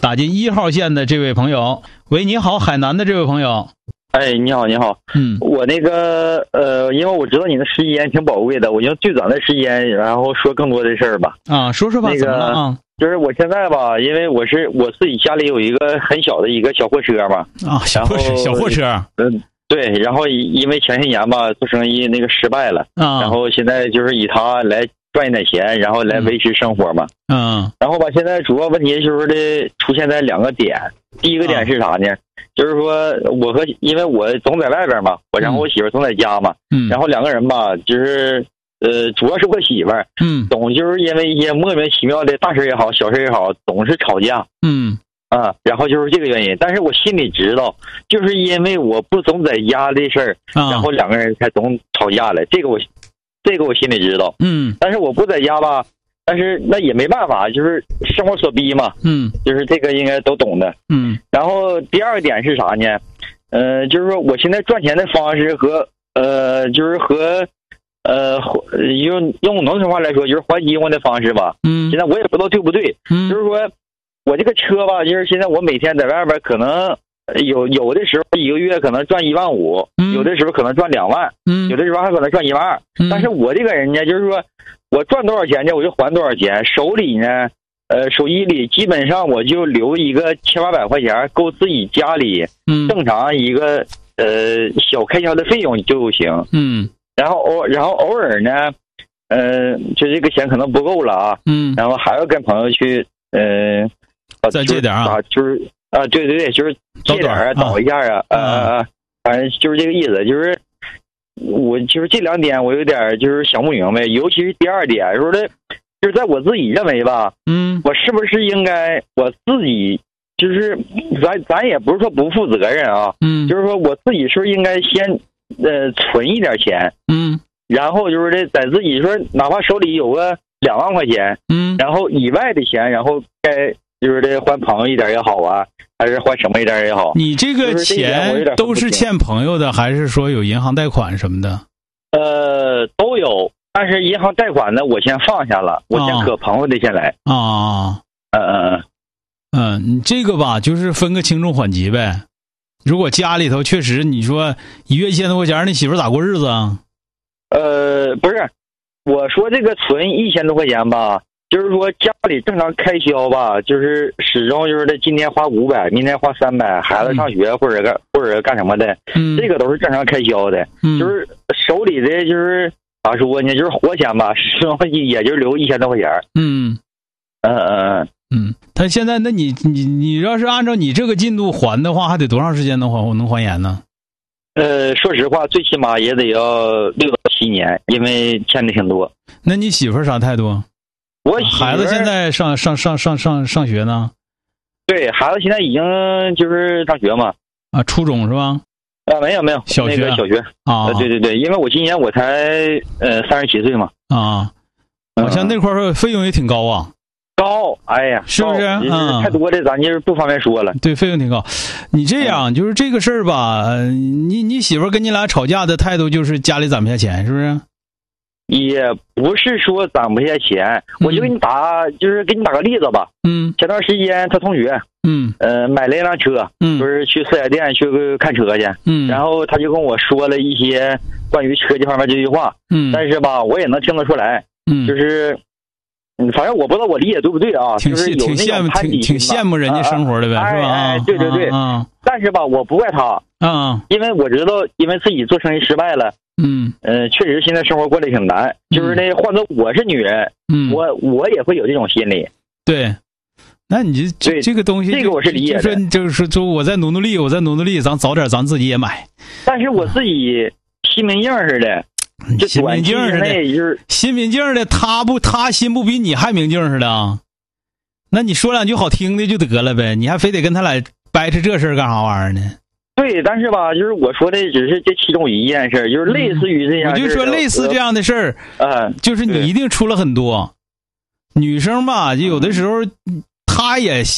打进1号线的这位朋友。喂，你好，海南的这位朋友。 哎，你好，你好。我那个因为我知道你的时间挺宝贵的，我用最短的时间，然后说更多的事儿吧。 啊，说说吧。 那个怎么了啊？ 就是我现在吧，因为我自己家里有一个很小的一个小货车嘛。 啊，小货车。 对，然后因为前些年吧做生意那个失败了啊， 然后现在就是以它来赚一点钱，然后来维持生活嘛。然后吧，现在主要问题就是出现在2个点。第一个点是啥呢？就是说因为我总在外边嘛，然后我媳妇总在家嘛。然后2个人吧，就是主要是我媳妇总就是因为一些莫名其妙的大事也好，小事也好，总是吵架。然后就是这个原因，但是我心里知道，就是因为我不总在家的事儿，然后2个人才总吵架了。这个我心里知道。但是我不在家吧，但是那也没办法，就是生活所逼嘛。就是这个应该都懂的。然后第2个点是啥呢？就是说我现在赚钱的方式和用农村话来说，就是还饥荒的方式吧。现在我也不知道对不对。就是说我这个车吧，就是现在我每天在外边可能有的时候1个月可能赚15000，有的时候可能赚2万，有的时候还可能赚12000。但是我这个人呢，就是说我赚多少钱呢，我就还多少钱。手机里基本上我就留一个700-800块钱，够自己家里正常一个小开销的费用就行。然后偶尔呢，就这个钱可能不够了啊。然后还要跟朋友去再借点啊， 就是对，就是借点啊，倒一下啊，反正就是这个意思。就是我就是这2点我有点就是想不明白，尤其是第2点说的，就是在我自己认为吧，我是不是应该我自己就是咱也不是说不负责任啊，就是说我自己是不是应该先存一点钱，然后就是在自己说哪怕手里有个2万块钱，然后以外的钱，然后该就是还朋友一点也好啊，还是还什么一点也好。 你这个钱都是欠朋友的，还是说有银行贷款什么的？ 都有，但是银行贷款呢，我先放下了，我先可朋友的先来。 你这个吧，就是分个轻重缓急呗。如果家里头确实你说1月1000多块钱，你媳妇咋过日子啊？ 不是，我说这个存1000多块钱吧，就是说家里正常开销吧，就是始终就是今天花500，明天花300，孩子上学或者干什么的，这个都是正常开销的。就是手里的就是咋说呢，就是活钱吧，始终也就留1000多块钱。 他现在那你要是按照你这个进度还的话，还得多长时间能还严呢？ 说实话，最起码也得要6到7年，因为欠的挺多。 那你媳妇啥态度？我孩子现在上学呢？对， 孩子现在已经就是上学嘛。 初中是吧？ 没有， 小学啊。对，因为我今年我才37岁嘛。 好像那块儿费用也挺高啊。 高，哎呀， 是不是？ 太多的咱就是不方便说了。 对，费用挺高。你这样就是这个事儿吧，你媳妇跟你俩吵架的态度就是家里攒不下钱，是不是？ 也不是说攒不下钱，我就给你打个例子吧。前段时间他同学买了一辆车，就是去4S店去看车去。然后他就跟我说了一些关于车这方面这句话。但是吧，我也能听得出来，就是反正我不知道我理解对不对啊，就是有那种攀比， 挺羡慕人家生活的呗，是吧？ 对。但是吧，我不怪他因为我知道，因为自己做生意失败了。确实现在生活过得挺难。就是那换做我是女人，我也会有这种心理。 对，那你这个东西， 这个我是理解的。 就是说我再努力，咱早点咱自己也买。 但是我自己心明镜似的。就心明镜似的，心明镜的，他心不比你还明镜似的啊？那你说2句好听的就得了呗，你还非得跟他俩掰扯这事儿干啥玩意儿呢？ 对，但是吧，就是我说的只是这其中一件事，就是类似于这样。我就说类似这样的事儿，就是你一定出了很多女生吧，有的时候她也